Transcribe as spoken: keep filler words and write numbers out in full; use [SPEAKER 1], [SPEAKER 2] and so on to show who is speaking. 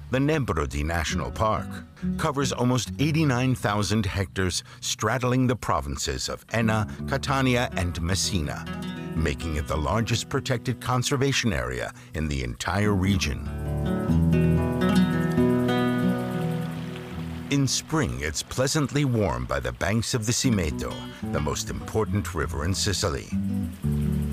[SPEAKER 1] The Nebrodi National Park covers almost eighty-nine thousand hectares straddling the provinces of Enna, Catania, and Messina, making it the largest protected conservation area in the entire region. In spring, it's pleasantly warm by the banks of the Simeto, the most important river in Sicily.